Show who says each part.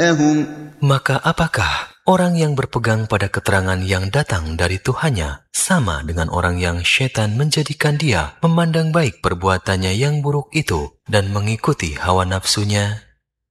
Speaker 1: Maka apakah orang yang berpegang pada keterangan yang datang dari Tuhannya sama dengan orang yang syaitan menjadikan dia memandang baik perbuatannya yang buruk itu dan mengikuti hawa nafsunya?